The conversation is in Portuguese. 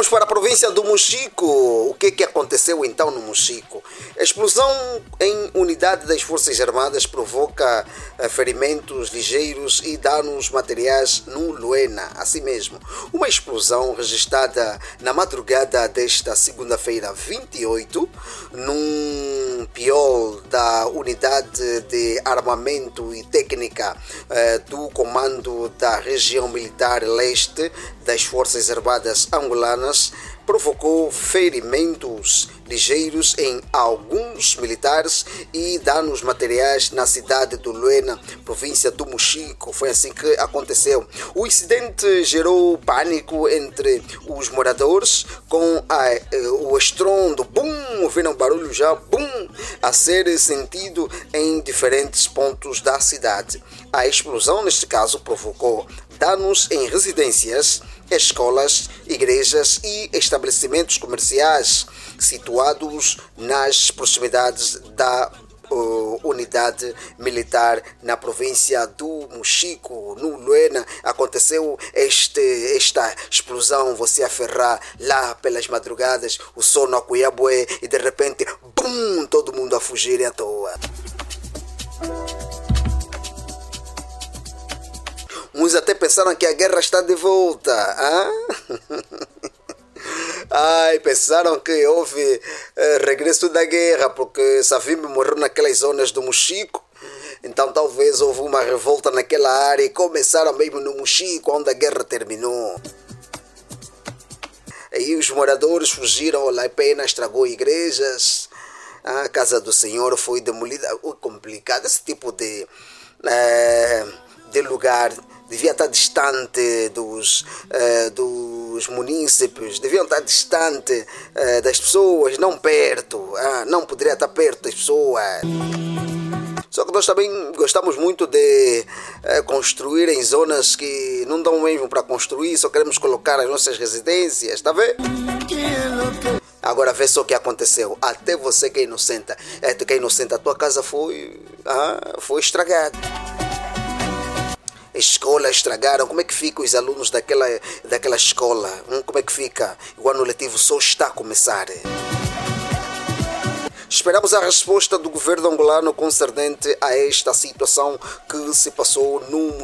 para a província do Mochico. O que aconteceu então no Mochico? A explosão em unidade das Forças Armadas provoca ferimentos ligeiros e danos materiais no Luena. Assim mesmo, uma explosão registrada na madrugada desta segunda-feira 28, num piol da Unidade de Armamento e Técnica do Comando da Região Militar Leste das Forças Armadas angolanas, provocou ferimentos ligeiros em alguns militares e danos materiais na cidade do Luena, província do Mochico. Foi assim que aconteceu. O incidente gerou pânico entre os moradores, com o estrondo, bum, ouviram um barulho já, bum, a ser sentido em diferentes pontos da cidade. A explosão, neste caso, provocou danos em residências, escolas, igrejas e estabelecimentos comerciais situados nas proximidades da unidade militar na província do Mochico, no Luena. Aconteceu esta explosão, você a ferrar lá pelas madrugadas, o sono a cuiabué e de repente, bum, todo mundo a fugir à toa. Uns até pensaram que a guerra está de volta. Pensaram que houve regresso da guerra, porque Savimbi morreu naquelas zonas do Mochico. Então talvez houve uma revolta naquela área e começaram mesmo no Mochico, onde a guerra terminou. Aí os moradores fugiram, a pena estragou igrejas. A casa do Senhor foi demolida. Complicado esse tipo de lugar. Devia estar distante dos munícipes, deviam estar distante das pessoas, não perto. Não poderia estar perto das pessoas. Só que nós também gostamos muito de construir em zonas que não dão mesmo para construir, só queremos colocar as nossas residências, está vendo? Agora vê só o que aconteceu. Até você que é inocente, a tua casa foi estragada. Escolas estragaram. Como é que ficam os alunos daquela escola? Como é que fica? O ano letivo só está a começar. Esperamos a resposta do governo angolano concernente a esta situação que se passou no